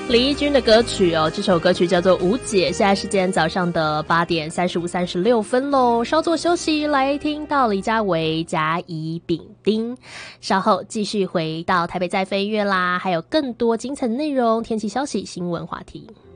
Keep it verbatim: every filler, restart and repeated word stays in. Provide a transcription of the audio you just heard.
李翊君的歌曲哦，这首歌曲叫做《无解》。现在时间早上的八点三十五、三十六分喽，稍作休息，来听到李佳薇、甲乙丙丁。稍后继续回到台北在飞乐啦，还有更多精彩的内容、天气消息、新闻话题。